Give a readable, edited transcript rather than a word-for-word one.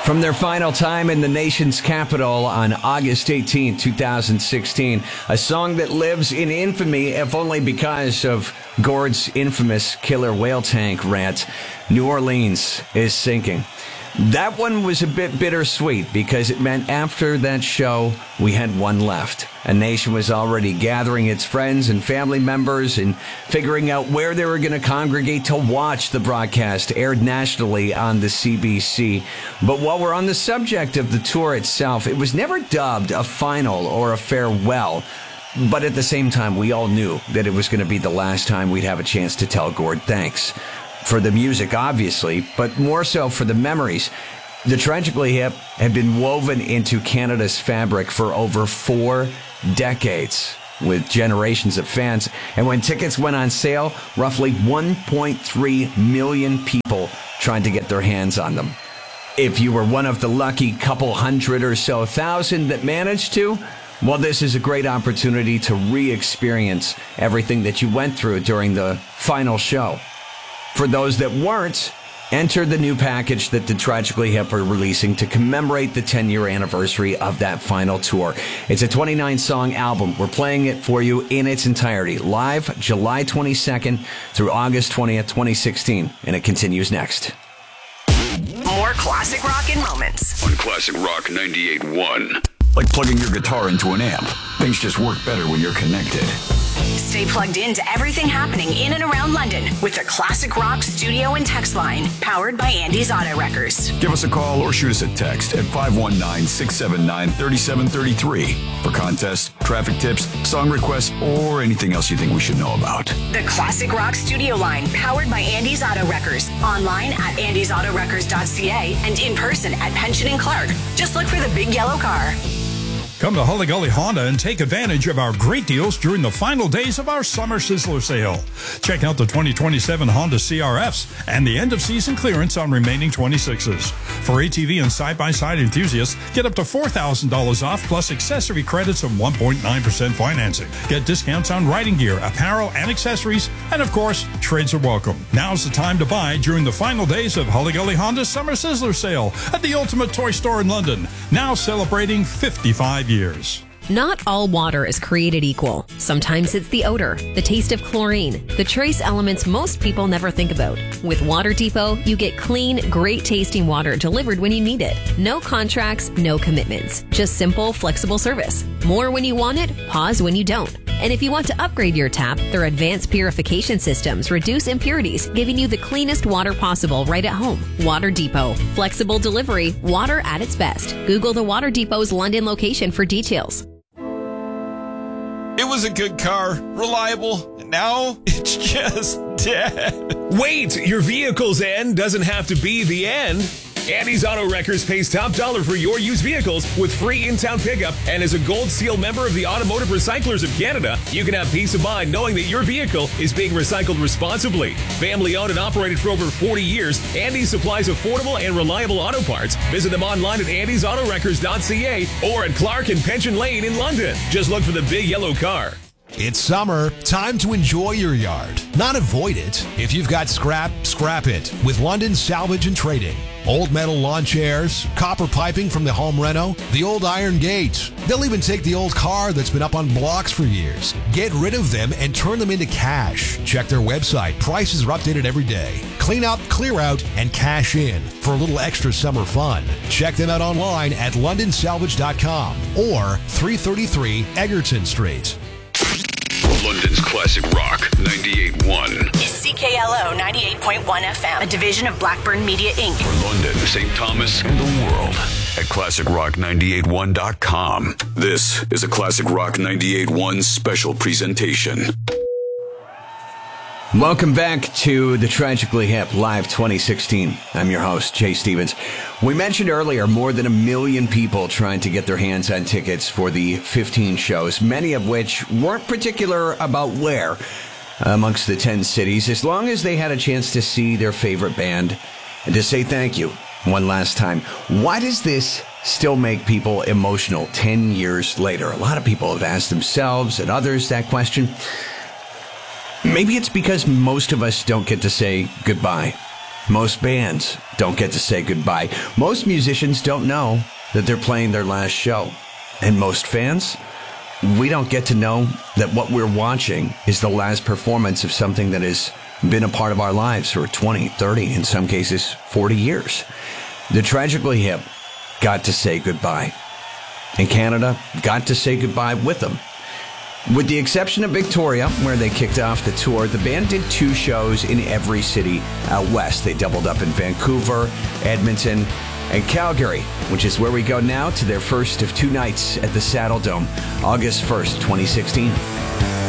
From their final time in the nation's capital on August 18, 2016, a song that lives in infamy, if only because of Gord's infamous killer whale tank rant, New Orleans is sinking. That one was a bit bittersweet because it meant after that show, we had one left. A nation was already gathering its friends and family members and figuring out where they were going to congregate to watch the broadcast aired nationally on the CBC. But while we're on the subject of the tour itself, it was never dubbed a final or a farewell. But at the same time, we all knew that it was going to be the last time we'd have a chance to tell Gord thanks. For the music, obviously, but more so for the memories. The Tragically Hip had been woven into Canada's fabric for over 4 decades, with generations of fans. And when tickets went on sale, roughly 1.3 million people tried to get their hands on them. If you were one of the lucky couple hundred or so thousand that managed to, well, this is a great opportunity to re-experience everything that you went through during the final show. For those that weren't, enter the new package that the Tragically Hip are releasing to commemorate the 10-year anniversary of that final tour. It's a 29-song album. We're playing it for you in its entirety, live July 22nd through August 20th, 2016, and it continues next. More classic rock in moments. On Classic Rock 98.1. Like plugging your guitar into an amp. Things just work better when you're connected. Stay plugged in to everything happening in and around London with the Classic Rock studio and text line, powered by Andy's Auto Wreckers. Give us a call or shoot us a text at 519-679-3733 for contests, traffic tips, song requests, or anything else you think we should know about. The Classic Rock studio line, powered by Andy's Auto Wreckers. Online at andysautoreckers.ca and in person at Pension and Clark. Just look for the big yellow car. Come to Holly Gully Honda and take advantage of our great deals during the final days of our Summer Sizzler sale. Check out the 2027 Honda CRFs and the end-of-season clearance on remaining 26s. For ATV and side-by-side enthusiasts, get up to $4,000 off plus accessory credits of 1.9% financing. Get discounts on riding gear, apparel, and accessories, and of course, trades are welcome. Now's the time to buy during the final days of Holly Gully Honda's Summer Sizzler sale at the Ultimate Toy Store in London, now celebrating 55 years. Not all water is created equal. Sometimes it's the odor, the taste of chlorine, the trace elements most people never think about. With Water Depot, you get clean, great-tasting water delivered when you need it. No contracts, no commitments. Just simple, flexible service. More when you want it, pause when you don't. And if you want to upgrade your tap, their advanced purification systems reduce impurities, giving you the cleanest water possible right at home. Water Depot. Flexible delivery, water at its best. Google the Water Depot's London location for details. It was a good car, reliable, and now it's just dead. Wait, your vehicle's end doesn't have to be the end. Andy's Auto Wreckers pays top dollar for your used vehicles with free in-town pickup, and as a Gold Seal member of the Automotive Recyclers of Canada, you can have peace of mind knowing that your vehicle is being recycled responsibly. Family owned and operated for over 40 years, Andy's supplies affordable and reliable auto parts. Visit them online at andysautoreckers.ca or at Clark and Pension Lane in London. Just look for the big yellow car. It's summer. Time to enjoy your yard, not avoid it. If you've got scrap, scrap it with London Salvage and Trading. Old metal lawn chairs, copper piping from the home reno, the old iron gates. They'll even take the old car that's been up on blocks for years. Get rid of them and turn them into cash. Check their website. Prices are updated every day. Clean out, clear out, and cash in for a little extra summer fun. Check them out online at londonsalvage.com or 333 Egerton Street. London's Classic Rock 98.1. Is CKLO 98.1 FM, a division of Blackburn Media Inc. For London, St. Thomas, and the world at ClassicRock981.com. This is a Classic Rock 98.1 special presentation. Welcome back to the Tragically Hip Live 2016. I'm your host, Jay Stevens. We mentioned earlier more than 1 million people trying to get their hands on tickets for the 15 shows, many of which weren't particular about where amongst the 10 cities, as long as they had a chance to see their favorite band and to say thank you one last time. Why does this still make people emotional 10 years later? A lot of people have asked themselves and others that question. Maybe it's because most of us don't get to say goodbye. Most bands don't get to say goodbye. Most musicians don't know that they're playing their last show. And most fans, we don't get to know that what we're watching is the last performance of something that has been a part of our lives for 20, 30, in some cases 40 years. The Tragically Hip got to say goodbye. And Canada got to say goodbye with them. With the exception of Victoria, where they kicked off the tour, the band did 2 shows in every city out west. They doubled up in Vancouver, Edmonton, and Calgary, which is where we go now to their first of 2 nights at the Saddle Dome, August 1st, 2016.